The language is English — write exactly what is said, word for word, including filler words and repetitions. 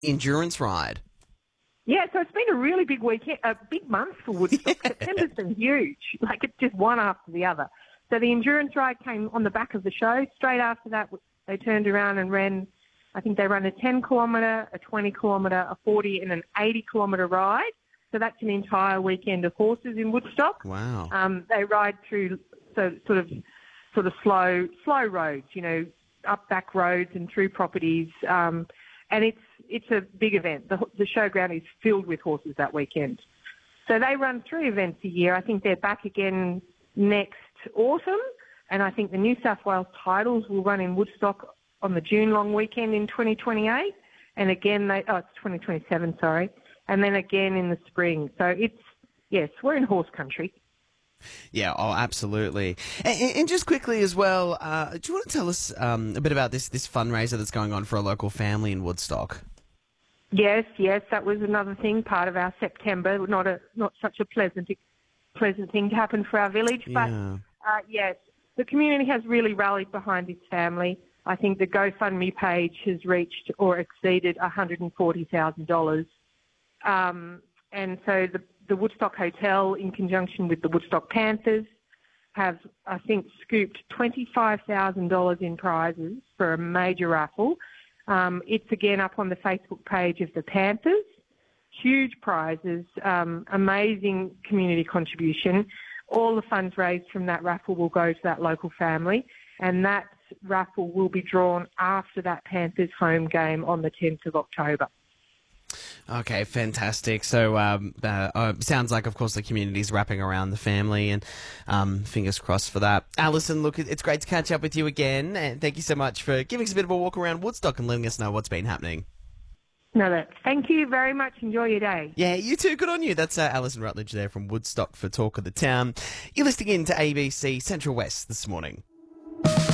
endurance ride. Yeah, so it's been a really big weekend, a big month for Woodstock. Yeah. September's been huge. Like, it's just one after the other. So the endurance ride came on the back of the show. Straight after that, they turned around and ran, I think they ran a ten kilometre, a twenty kilometre, a forty and an eighty kilometre ride. So that's an entire weekend of horses in Woodstock. Wow. Um, they ride through so sort of sort of slow slow roads, you know, up back roads and through properties. Um, and it's it's a big event. The, the showground is filled with horses that weekend. So they run three events a year. I think they're back again next autumn, and I think the New South Wales titles will run in Woodstock on the June long weekend in twenty twenty-eight, and again they oh it's twenty twenty-seven, sorry, and then again in the spring. So it's yes, we're in horse country. Yeah, oh, absolutely. And, and just quickly as well, uh, do you want to tell us um, a bit about this this fundraiser that's going on for a local family in Woodstock? Yes, yes, that was another thing, part of our September. Not a not such a pleasant pleasant thing to happen for our village, but. Yeah. Uh, yes, the community has really rallied behind this family. I think the GoFundMe page has reached or exceeded one hundred forty thousand dollars. Um, and so the, the Woodstock Hotel, in conjunction with the Woodstock Panthers, have, I think, scooped twenty-five thousand dollars in prizes for a major raffle. Um, it's again up on the Facebook page of the Panthers. Huge prizes, um, amazing community contribution. All the funds raised from that raffle will go to that local family, and that raffle will be drawn after that Panthers home game on the tenth of October. Okay, fantastic. So, um, uh, uh, sounds like, of course, the community's wrapping around the family, and um, fingers crossed for that. Alison, look, it's great to catch up with you again, and thank you so much for giving us a bit of a walk around Woodstock and letting us know what's been happening. No, that. Thank you very much. Enjoy your day. Yeah, you too. Good on you. That's uh, Alison Rutledge there from Woodstock for Talk of the Town. You're listening in to A B C Central West this morning.